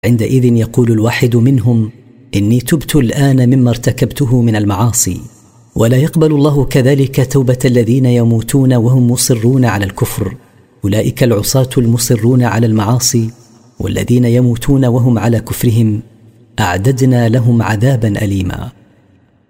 عندئذ يقول الواحد منهم: إني تبت الآن مما ارتكبته من المعاصي. ولا يقبل الله كذلك توبة الذين يموتون وهم مصرون على الكفر، أولئك العصاة المصرون على المعاصي والذين يموتون وهم على كفرهم أعددنا لهم عذابا أليما.